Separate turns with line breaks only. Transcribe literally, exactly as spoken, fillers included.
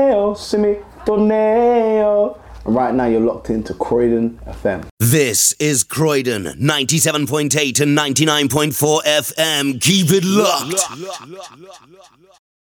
semi torneo. Right now, you're locked into Croydon F M.
This is Croydon, ninety-seven point eight and ninety-nine point four F M. Keep it locked.